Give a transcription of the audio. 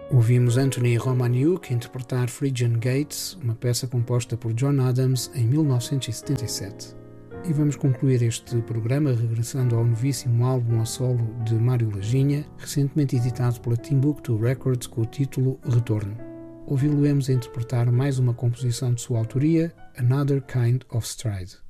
Ouvimos Anthony Romaniuk interpretar Phrygian Gates, uma peça composta por John Adams em 1977. E vamos concluir este programa regressando ao novíssimo álbum a solo de Mário Laginha, recentemente editado pela Timbuktu Records com o título Retorno. Ouvi-lo-emos a interpretar mais uma composição de sua autoria, Another Kind of Stride.